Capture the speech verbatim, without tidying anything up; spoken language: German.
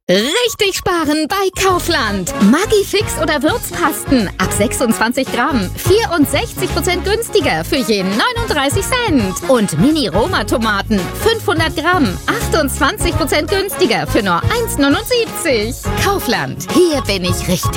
Richtig sparen bei Kaufland. Maggi-Fix oder Würzpasten ab sechsundzwanzig Gramm. vierundsechzig Prozent günstiger für jeden neununddreißig Cent. Und Mini-Roma-Tomaten fünfhundert Gramm. achtundzwanzig Prozent günstiger für nur eins Komma neunundsiebzig. Kaufland. Hier bin ich richtig.